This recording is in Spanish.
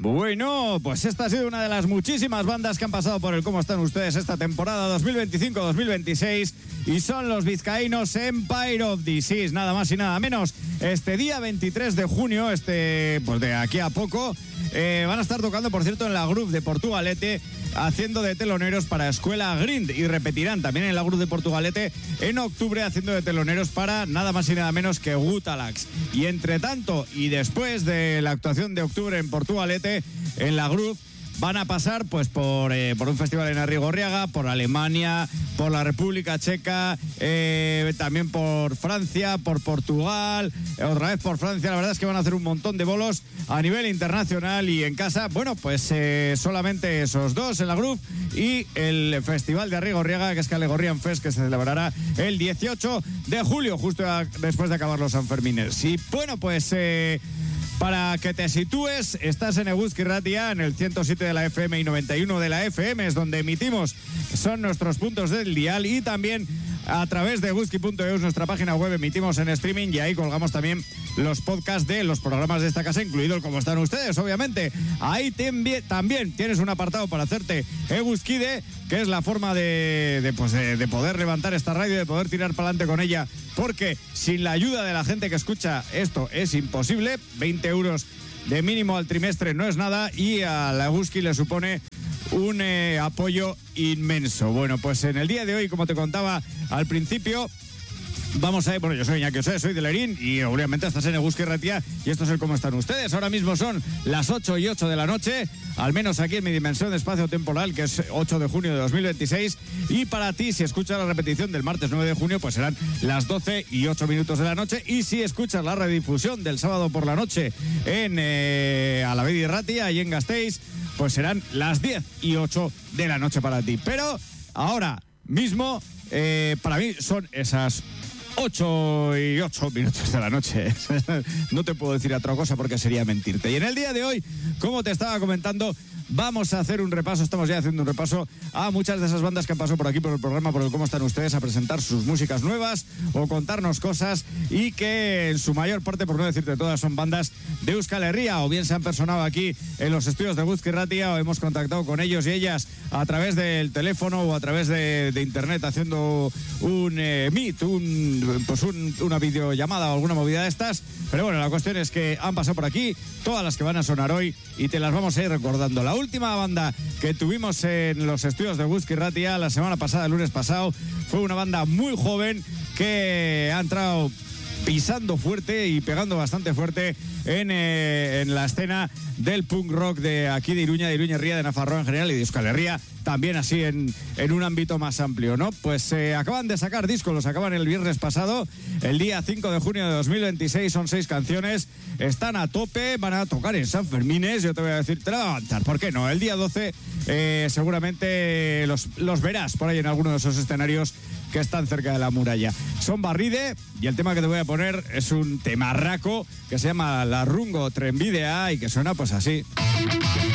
Bueno, pues esta ha sido una de las muchísimas bandas que han pasado por el Cómo Están Ustedes esta temporada 2025-2026 y son los vizcaínos Empire of Disease, nada más y nada menos. Este día 23 de junio, pues de aquí a poco, van a estar tocando, por cierto, en la Groove de Portugalete, haciendo de teloneros para Escuela Grind, y repetirán también en la Groove de Portugalete en octubre haciendo de teloneros para nada más y nada menos que Gutalax. Y entre tanto y después de la actuación de octubre en Portugalete, en la Groove van a pasar pues por un festival en Arrigorriaga, por Alemania, por la República Checa, también por Francia, por Portugal, otra vez por Francia. La verdad es que van a hacer un montón de bolos a nivel internacional y en casa. Bueno, pues solamente esos dos en la Groove y el festival de Arrigorriaga, que es Calegorrian Fest, que se celebrará el 18 de julio, justo después de acabar los Sanfermines. Y bueno, pues para que te sitúes, estás en Eguzki Ratia, en el 107 de la FM y 91 de la FM, es donde emitimos, son nuestros puntos del dial, y también a través de eguzki.eus, nuestra página web, emitimos en streaming y ahí colgamos también los podcasts de los programas de esta casa, incluido el Cómo Están Ustedes, obviamente. Ahí también tienes un apartado para hacerte Eguzkide, que es la forma de poder levantar esta radio, de poder tirar para adelante con ella, porque sin la ayuda de la gente que escucha esto es imposible. 20 euros de mínimo al trimestre no es nada, y a la Eguzki le supone un apoyo inmenso. Bueno, pues en el día de hoy, como te contaba al principio, vamos a ver, bueno, yo soy Iñaki Osé, soy de Lerín, y obviamente estás en Eguzki Ratia y esto es el Cómo Están Ustedes. Ahora mismo son las 8:08 de la noche, al menos aquí en mi dimensión de espacio temporal, que es 8 de junio de 2026, y para ti, si escuchas la repetición del martes 9 de junio, pues serán las 12:08 de la noche, y si escuchas la redifusión del sábado por la noche en Alavedi y Ratia y en Gasteiz, pues serán las 10:08 de la noche para ti. Pero ahora mismo, para mí son esas 8:08 de la noche. No te puedo decir otra cosa porque sería mentirte. Y en el día de hoy, como te estaba comentando, vamos a hacer un repaso, estamos ya haciendo un repaso a muchas de esas bandas que han pasado por aquí, por el programa, por el Cómo Están Ustedes, a presentar sus músicas nuevas o contarnos cosas, y que en su mayor parte, por no decirte todas, son bandas de Euskal Herria, o bien se han personado aquí en los estudios de Eguzki Ratia, o hemos contactado con ellos y ellas a través del teléfono o a través de internet, haciendo un meet, una videollamada o alguna movida de estas. Pero bueno, la cuestión es que han pasado por aquí todas las que van a sonar hoy y te las vamos a ir recordando. La última banda que tuvimos en los estudios de Eguzki Ratia la semana pasada, el lunes pasado, fue una banda muy joven que ha entrado pisando fuerte y pegando bastante fuerte en la escena del punk rock de aquí de Iruña Herria, de Nafarroa en general, y de Euskal Herria también, así en un ámbito más amplio, ¿no? Pues acaban de sacar discos, los acaban el viernes pasado, el día 5 de junio de 2026, son 6 canciones, están a tope, van a tocar en San Fermines, yo te voy a decir, te la voy a avanzar, ¿por qué no? El día 12 seguramente los verás por ahí en alguno de esos escenarios que están cerca de la muralla. Son Barride, y el tema que te voy a poner es un temarraco que se llama La Rungo Trenbidea y que suena pues así.